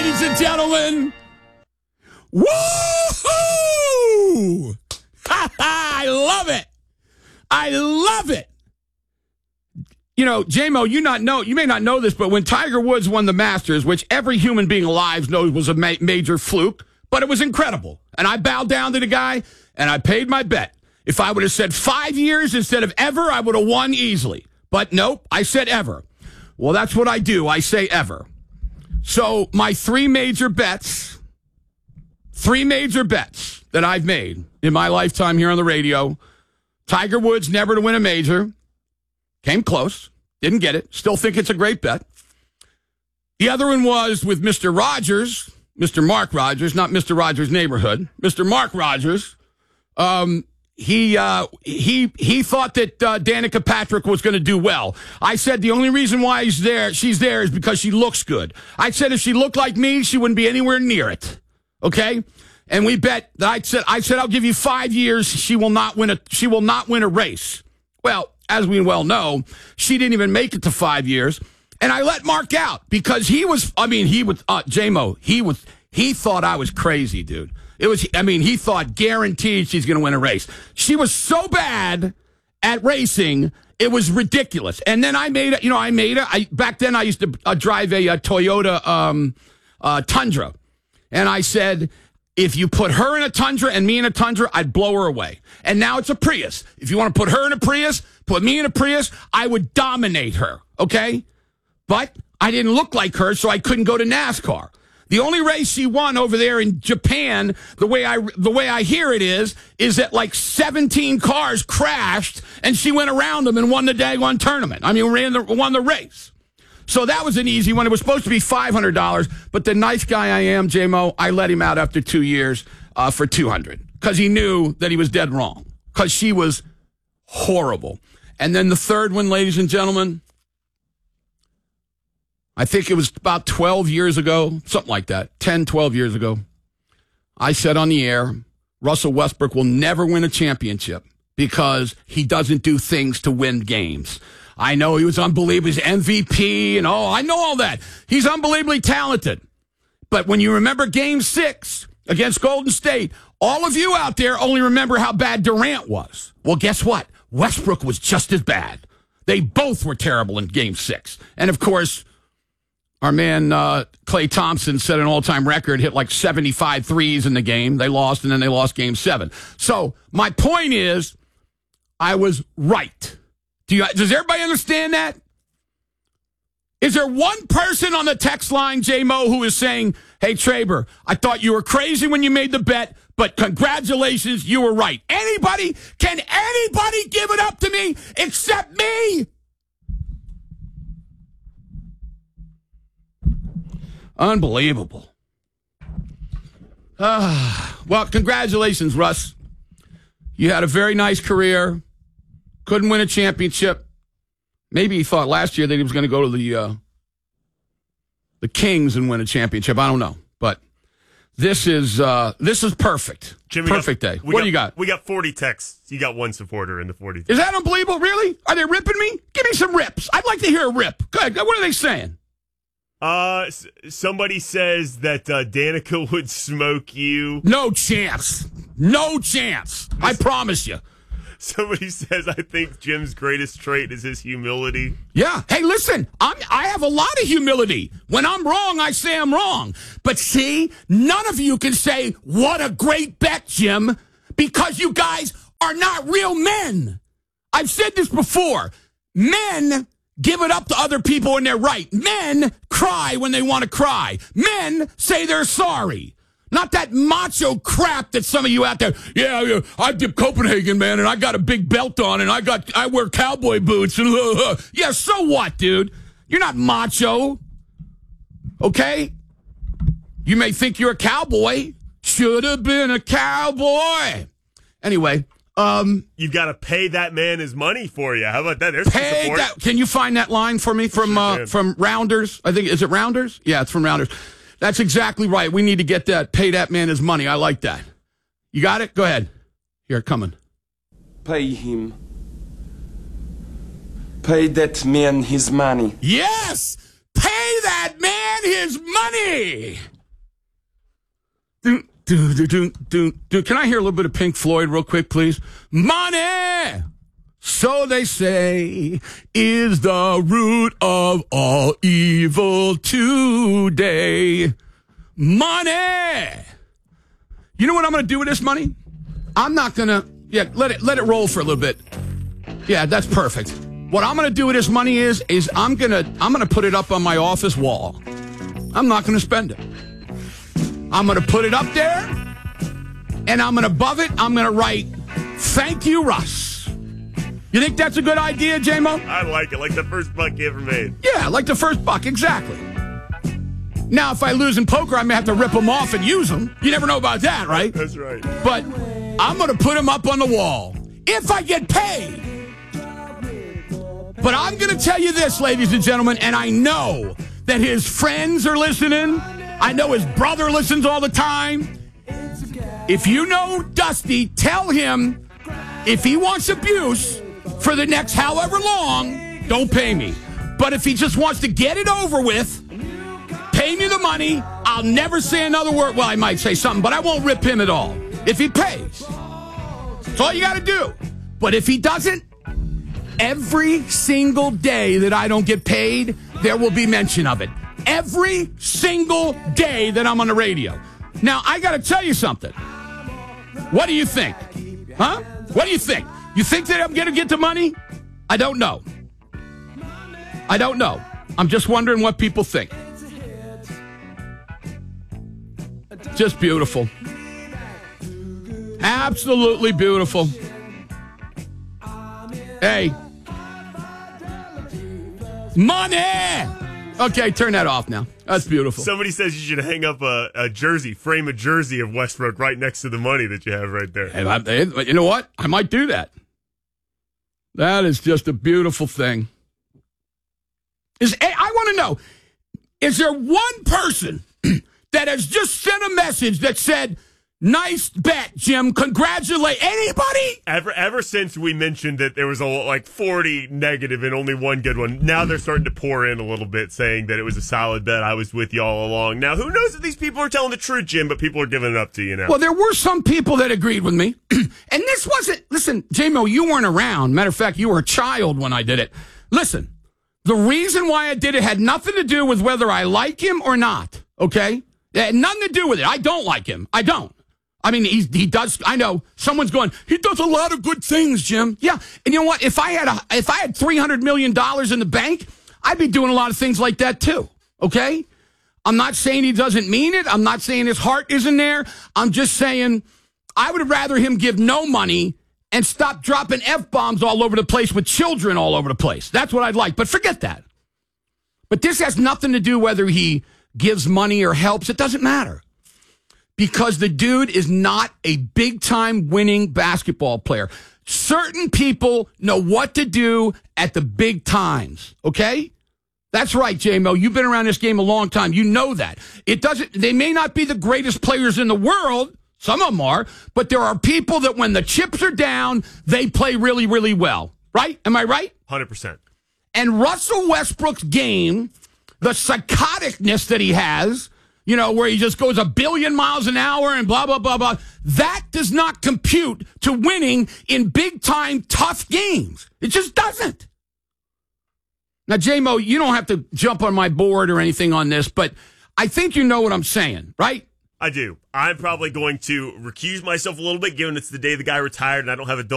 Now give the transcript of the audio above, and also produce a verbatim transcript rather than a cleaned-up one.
ladies and gentlemen. Woo-hoo! I love it. I love it. You know, J-Mo, you not know, you may not know this, but when Tiger Woods won the Masters, which every human being alive knows was a ma- major fluke, but it was incredible. And I bowed down to the guy, and I paid my bet. If I would have said five years instead of ever, I would have won easily. But nope, I said ever. Well, that's what I do. I say ever. So my three major bets, three major bets that I've made in my lifetime here on the radio. Tiger Woods never to win a major. Came close. Didn't get it. Still think it's a great bet. The other one was with Mister Rogers, Mister Mark Rogers, not Mister Rogers' Neighborhood. Mister Mark Rogers. Um, he uh, he he thought that uh, Danica Patrick was going to do well. I said the only reason why he's there, she's there is because she looks good. I said if she looked like me, she wouldn't be anywhere near it. Okay? And we bet that I said I said I'll give you five years. She will not win a she will not win a race. Well, as we well know, she didn't even make it to five years. And I let Mark out because he was. I mean, he was uh, J-Mo. He was. He thought I was crazy, dude. It was. I mean, he thought guaranteed she's going to win a race. She was so bad at racing, it was ridiculous. And then I made it. You know, I made it. I back then I used to uh, drive a, a Toyota um, uh, Tundra, and I said, if you put her in a Tundra and me in a Tundra, I'd blow her away. And now it's a Prius. If you want to put her in a Prius, put me in a Prius, I would dominate her. Okay, but I didn't look like her, so I couldn't go to NASCAR. The only race she won over there in Japan, the way I the way I hear it is, is that like seventeen cars crashed and she went around them and won the daggone tournament. I mean, ran the, won the race. So that was an easy one. It was supposed to be five hundred dollars, but the nice guy I am, J-Mo, I let him out after two years uh, for two hundred dollars because he knew that he was dead wrong because she was horrible. And then the third one, ladies and gentlemen, I think it was about twelve years ago, something like that, ten, twelve years ago. I said on the air, Russell Westbrook will never win a championship because he doesn't do things to win games. I know he was unbelievable. He's M V P and oh, I know all that. He's unbelievably talented. But when you remember game six against Golden State, all of you out there only remember how bad Durant was. Well, guess what? Westbrook was just as bad. They both were terrible in game six. And of course, our man uh, Klay Thompson set an all-time record, hit like seventy-five threes in the game. They lost, and then they lost game seven. So my point is, I was right. Do you, does everybody understand that? Is there one person on the text line, J-Mo, who is saying, hey, Traber, I thought you were crazy when you made the bet, but congratulations, you were right. Anybody? Can anybody give it up to me except me? Unbelievable. Uh, well, congratulations, Russ. You had a very nice career. Couldn't win a championship. Maybe he thought last year that he was going to go to the uh, the Kings and win a championship. I don't know, but this is uh, this is perfect. Jimmy, perfect got, day. What got, do you got? We got forty texts. You got one supporter in the forty. Is that unbelievable? Really? Are they ripping me? Give me some rips. I'd like to hear a rip. Good. What are they saying? Uh, somebody says that uh, Danica would smoke you. No chance. No chance. I promise you. Somebody says, I think Jim's greatest trait is his humility. Yeah. Hey, listen, I'm, I have a lot of humility. When I'm wrong, I say I'm wrong. But see, none of you can say, what a great bet, Jim, because you guys are not real men. I've said this before. Men give it up to other people when they're right. Men cry when they want to cry. Men say they're sorry. Not that macho crap that some of you out there, yeah, yeah, I did Copenhagen, man, and I got a big belt on, and I got I wear cowboy boots, and uh, uh. yeah, so what, dude? You're not macho, okay? You may think you're a cowboy. Should have been a cowboy. Anyway, um, you got to pay that man his money for you. How about that? There's pay support. That. Can you find that line for me from uh, from Rounders? I think is it Rounders? Yeah, it's from Rounders. That's exactly right. We need to get that. Pay that man his money. I like that. You got it? Go ahead. Here, coming. Pay him. Pay that man his money. Yes! Pay that man his money. Do, do, do, do, do, do. Can I hear a little bit of Pink Floyd real quick, please? Money, so they say, is the root of all evil today. Money. You know what I'm going to do with this money? I'm not going to, yeah, let it let it roll for a little bit. Yeah, that's perfect. What I'm going to do with this money is, is I'm going to I'm going to put it up on my office wall. I'm not going to spend it. I'm going to put it up there, and I'm going to above it, I'm going to write, thank you, Russ. You think that's a good idea, J-Mo? I like it, like the first buck you ever made. Yeah, like the first buck, exactly. Now, if I lose in poker, I may have to rip them off and use them. You never know about that, right? That's right. But I'm going to put them up on the wall if I get paid. But I'm going to tell you this, ladies and gentlemen, and I know that his friends are listening. I know his brother listens all the time. If you know Dusty, tell him if he wants abuse for the next however long, don't pay me. But if he just wants to get it over with, pay me the money. I'll never say another word. Well, I might say something, but I won't rip him at all. If he pays. That's all you got to do. But if he doesn't, every single day that I don't get paid, there will be mention of it. Every single day that I'm on the radio. Now, I got to tell you something. What do you think? Huh? What do you think? You think that I'm going to get the money? I don't know. I don't know. I'm just wondering what people think. Just beautiful. Absolutely beautiful. Hey. Money! Okay, turn that off now. That's beautiful. Somebody says you should hang up a, a jersey, frame a jersey of Westbrook right next to the money that you have right there. And I, you know what? I might do that. That is just a beautiful thing. Is I want to know, is there one person that has just sent a message that said, nice bet, Jim, congratulate anybody? Ever ever since we mentioned that there was a, like forty negative and only one good one, now they're starting to pour in a little bit saying that it was a solid bet. I was with you all along. Now, who knows if these people are telling the truth, Jim, but people are giving it up to you now. Well, there were some people that agreed with me. And this wasn't, listen, J-Mo, you weren't around. Matter of fact, you were a child when I did it. Listen, the reason why I did it had nothing to do with whether I like him or not, okay? It had nothing to do with it. I don't like him. I don't. I mean, he, he does. I know someone's going, he does a lot of good things, Jim. Yeah. And you know what? If I had a, if I had three hundred million dollars in the bank, I'd be doing a lot of things like that too. Okay. I'm not saying he doesn't mean it. I'm not saying his heart isn't there. I'm just saying I would rather him give no money and stop dropping F-bombs all over the place with children all over the place. That's what I'd like. But forget that. But this has nothing to do whether he gives money or helps. It doesn't matter. Because the dude is not a big-time winning basketball player. Certain people know what to do at the big times, okay? That's right, J-Mo. You've been around this game a long time. You know that. It doesn't. They may not be the greatest players in the world. Some of them are. But there are people that when the chips are down, they play really, really well. Right? Am I right? one hundred percent. And Russell Westbrook's game, the psychoticness that he has, you know, where he just goes a billion miles an hour and blah, blah, blah, blah. That does not compute to winning in big-time, tough games. It just doesn't. Now, J-Mo, you don't have to jump on my board or anything on this, but I think you know what I'm saying, right? I do. I'm probably going to recuse myself a little bit, given it's the day the guy retired and I don't have a